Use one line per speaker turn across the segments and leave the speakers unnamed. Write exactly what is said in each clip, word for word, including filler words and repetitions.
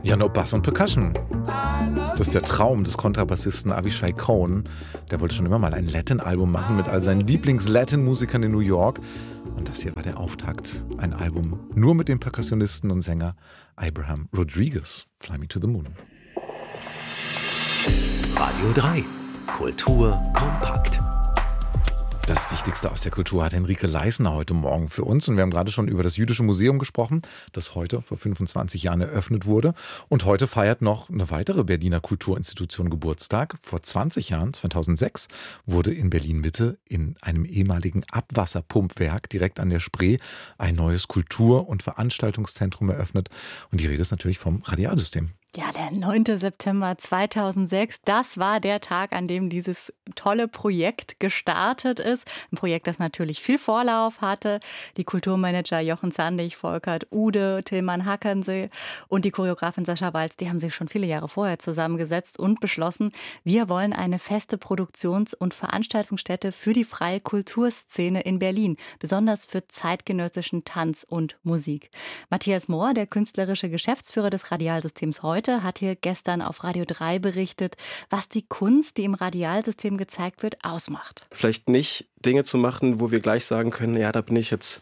Ja, no Bass und Percussion. Das ist der Traum des Kontrabassisten Avishai Cohen. Der wollte schon immer mal ein Latin-Album machen mit all seinen Lieblings-Latin-Musikern in New York. Und das hier war der Auftakt. Ein Album nur mit dem Perkussionisten und Sänger Abraham Rodriguez. Fly Me to the Moon.
Radio drei. Kultur kompakt.
Das Wichtigste aus der Kultur hat Henrike Leisner heute Morgen für uns. Und wir haben gerade schon über das Jüdische Museum gesprochen, das heute vor fünfundzwanzig Jahren eröffnet wurde. Und heute feiert noch eine weitere Berliner Kulturinstitution Geburtstag. Vor zwanzig Jahren, zweitausendsechs, wurde in Berlin-Mitte in einem ehemaligen Abwasserpumpwerk direkt an der Spree ein neues Kultur- und Veranstaltungszentrum eröffnet. Und die Rede ist natürlich vom Radialsystem.
Ja, der neunte September zweitausendsechs, das war der Tag, an dem dieses tolle Projekt gestartet ist. Ein Projekt, das natürlich viel Vorlauf hatte. Die Kulturmanager Jochen Sandig, Volkert Ude, Tillmann Hackernsee und die Choreografin Sascha Walz, die haben sich schon viele Jahre vorher zusammengesetzt und beschlossen, wir wollen eine feste Produktions- und Veranstaltungsstätte für die freie Kulturszene in Berlin, besonders für zeitgenössischen Tanz und Musik. Matthias Mohr, der künstlerische Geschäftsführer des Radialsystems heute, hat hier gestern auf Radio drei berichtet, was die Kunst, die im Radialsystem gezeigt wird, ausmacht.
Vielleicht nicht Dinge zu machen, wo wir gleich sagen können, ja, da bin ich jetzt,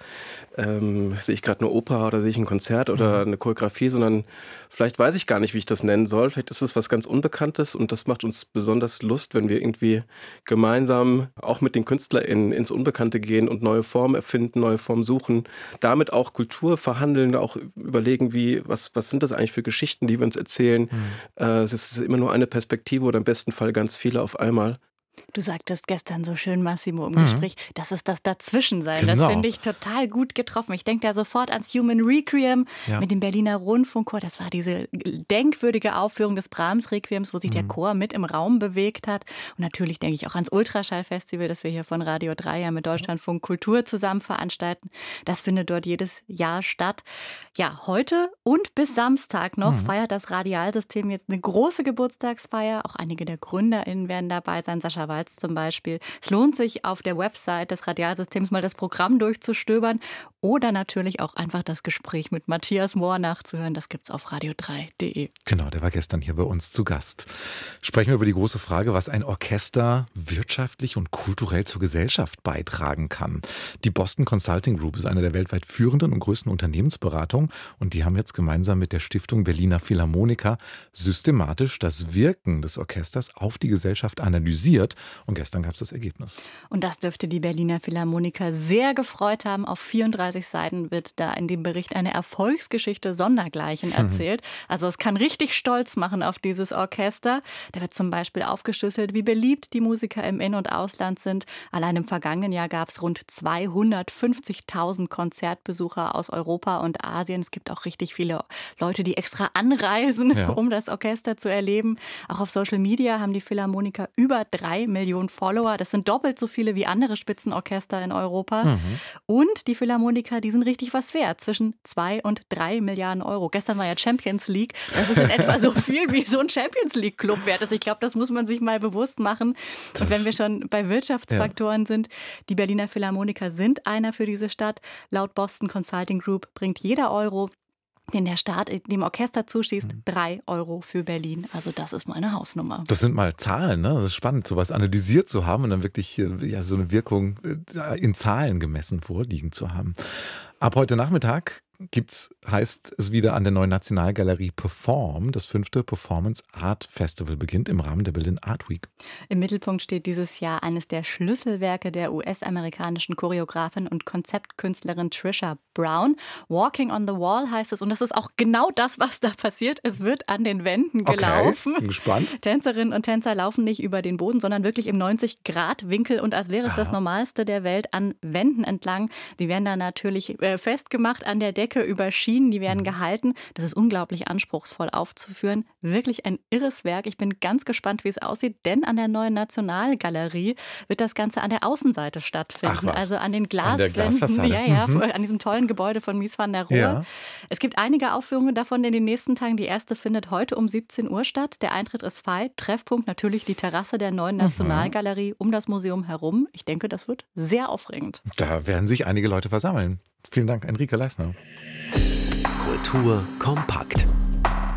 ähm, sehe ich gerade eine Oper oder sehe ich ein Konzert oder eine Choreografie, sondern vielleicht weiß ich gar nicht, wie ich das nennen soll. Vielleicht ist es was ganz Unbekanntes und das macht uns besonders Lust, wenn wir irgendwie gemeinsam auch mit den KünstlerInnen ins Unbekannte gehen und neue Formen erfinden, neue Formen suchen, damit auch Kultur verhandeln, auch überlegen, wie, was, was sind das eigentlich für Geschichten, die wir uns erzählen. Mhm. Äh, es ist immer nur eine Perspektive oder im besten Fall ganz viele auf einmal.
Du sagtest gestern so schön, Massimo, im
Mhm.
Gespräch, das ist das Dazwischensein.
Genau.
Das finde ich total gut getroffen. Ich denke da sofort ans Human Requiem
Ja.
mit dem Berliner Rundfunkchor. Das war diese denkwürdige Aufführung des Brahms-Requiems, wo sich
Mhm.
der Chor mit im Raum bewegt hat. Und natürlich denke ich auch ans Ultraschall-Festival, das wir hier von Radio drei ja mit Deutschlandfunk Kultur zusammen veranstalten. Das findet dort jedes Jahr statt. Ja, heute und bis Samstag noch
Mhm.
feiert das Radialsystem jetzt eine große Geburtstagsfeier. Auch einige der GründerInnen werden dabei sein. Sascha Walz zum Beispiel. Es lohnt sich, auf der Website des Radialsystems mal das Programm durchzustöbern oder natürlich auch einfach das Gespräch mit Matthias Mohr nachzuhören. Das gibt's auf radio drei punkt de.
Genau, der war gestern hier bei uns zu Gast. Sprechen wir über die große Frage, was ein Orchester wirtschaftlich und kulturell zur Gesellschaft beitragen kann. Die Boston Consulting Group ist eine der weltweit führenden und größten Unternehmensberatungen und die haben jetzt gemeinsam mit der Stiftung Berliner Philharmoniker systematisch das Wirken des Orchesters auf die Gesellschaft analysiert und gestern gab es das Ergebnis.
Und das dürfte die Berliner Philharmoniker sehr gefreut haben. Auf vierunddreißig Seiten wird da in dem Bericht eine Erfolgsgeschichte sondergleichen erzählt. Also es kann richtig stolz machen auf dieses Orchester. Da wird zum Beispiel aufgeschlüsselt, wie beliebt die Musiker im In- und Ausland sind. Allein im vergangenen Jahr gab es rund zweihundertfünfzigtausend Konzertbesucher aus Europa und Asien. Es gibt auch richtig viele Leute, die extra anreisen,
Ja.
um das Orchester zu erleben. Auch auf Social Media haben die Philharmoniker über drei Millionen Follower. Das sind doppelt so viele wie andere Spitzenorchester in Europa.
Mhm.
Und die Philharmoniker, die sind richtig was wert. Zwischen zwei und drei Milliarden Euro. Gestern war ja Champions League. Das ist in etwa so viel, wie so ein Champions League Club wert ist. Ich glaube, das muss man sich mal bewusst machen. Und wenn wir schon bei Wirtschaftsfaktoren sind, die Berliner Philharmoniker sind einer für diese Stadt. Laut Boston Consulting Group bringt jeder Euro, den der Staat dem Orchester zuschießt, drei Euro für Berlin. Also das ist mal eine Hausnummer.
Das sind mal Zahlen, ne? Das ist spannend, sowas analysiert zu haben und dann wirklich äh, ja, so eine Wirkung äh, in Zahlen gemessen vorliegen zu haben. Ab heute Nachmittag gibt's, heißt es wieder an der Neuen Nationalgalerie Perform. Das fünfte Performance Art Festival beginnt im Rahmen der Berlin Art Week.
Im Mittelpunkt steht dieses Jahr eines der Schlüsselwerke der U S-amerikanischen Choreografin und Konzeptkünstlerin Trisha Brown. Walking on the Wall heißt es und das ist auch genau das, was da passiert. Es wird an den Wänden gelaufen.
Okay, bin gespannt.
Tänzerinnen und Tänzer laufen nicht über den Boden, sondern wirklich im neunzig Grad Winkel und als wäre es das Normalste der Welt an Wänden entlang. Die werden dann natürlich äh, festgemacht an der Decke über Schienen, die werden gehalten. Das ist unglaublich anspruchsvoll aufzuführen. Wirklich ein irres Werk. Ich bin ganz gespannt, wie es aussieht, denn an der Neuen Nationalgalerie wird das Ganze an der Außenseite stattfinden.
Ach was.
Also an den
An der
Glaswänden.
Glasfassade.
Ja, ja,
Mhm.
an diesem tollen Gebäude von Mies van der Rohe.
Ja.
Es gibt einige Aufführungen davon in den nächsten Tagen. Die erste findet heute um siebzehn Uhr statt. Der Eintritt ist frei. Treffpunkt natürlich die Terrasse der Neuen Nationalgalerie um das Museum herum. Ich denke, das wird sehr aufregend.
Da werden sich einige Leute versammeln. Vielen Dank, Henrike Leisner.
Kultur kompakt. Auf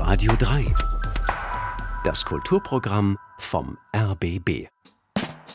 Radio drei. Das Kulturprogramm vom R B B.